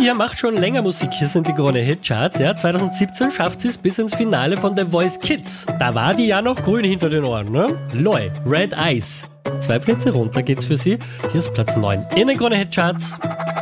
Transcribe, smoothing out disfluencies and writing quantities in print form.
hier macht schon länger Musik. Hier sind die Krone Hit Charts. Ja, 2017 schafft sie es bis ins Finale von The Voice Kids. Da war die ja noch grün hinter den Ohren, ne? Loi, Red Eyes. 2 Plätze runter geht's für sie. Hier ist Platz 9 in den Krone Hit Charts.